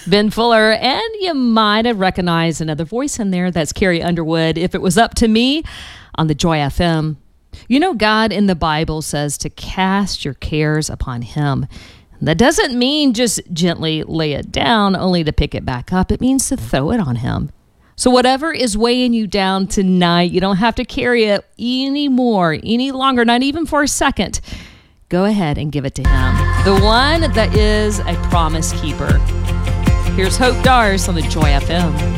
Ben Fuller, and you might have recognized another voice in there. That's Carrie Underwood. If it was up to me on the Joy FM. You know, God in the Bible says to cast your cares upon him. That doesn't mean just gently lay it down only to pick it back up. It means to throw it on him. So whatever is weighing you down tonight, you don't have to carry it any longer, not even for a second. Go ahead and give it to him. The one that is a promise keeper. Here's Hope Dars on the Joy FM.